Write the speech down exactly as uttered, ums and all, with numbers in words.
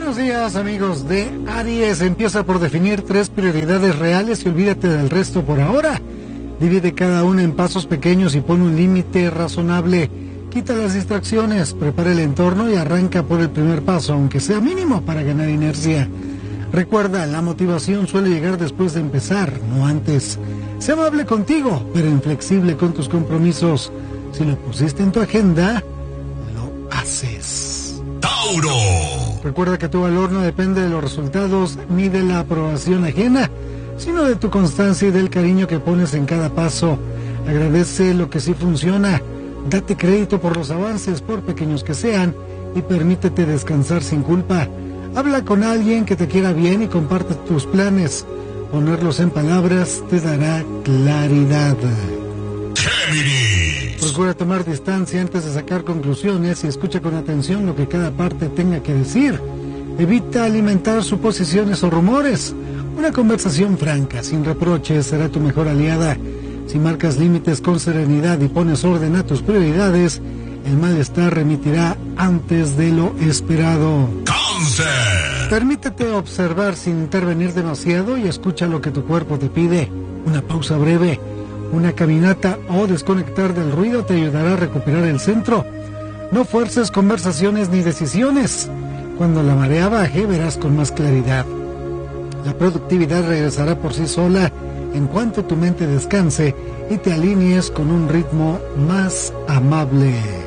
Buenos días, amigos de Aries. Empieza por definir tres prioridades reales y olvídate del resto por ahora. Divide cada una en pasos pequeños y pon un límite razonable. Quita las distracciones, prepara el entorno y arranca por el primer paso, aunque sea mínimo, para ganar inercia. Recuerda, la motivación suele llegar después de empezar, no antes. Sé amable contigo, pero inflexible con tus compromisos. Si lo pusiste en tu agenda, lo haces. ¡Tauro! Recuerda que tu valor no depende de los resultados ni de la aprobación ajena, sino de tu constancia y del cariño que pones en cada paso. Agradece lo que sí funciona. Date crédito por los avances, por pequeños que sean, y permítete descansar sin culpa. Habla con alguien que te quiera bien y comparte tus planes. Ponerlos en palabras te dará claridad. Géminis. Procura tomar distancia antes de sacar conclusiones y escucha con atención lo que cada parte tenga que decir. Evita alimentar suposiciones o rumores. Una conversación franca, sin reproches, será tu mejor aliada. Si marcas límites con serenidad y pones orden a tus prioridades, el malestar remitirá antes de lo esperado. Cáncer. Permítete observar sin intervenir demasiado y escucha lo que tu cuerpo te pide. Una pausa breve, una caminata o desconectar del ruido te ayudará a recuperar el centro. No fuerces conversaciones ni decisiones. Cuando la marea baje, verás con más claridad. La productividad regresará por sí sola en cuanto tu mente descanse y te alinees con un ritmo más amable.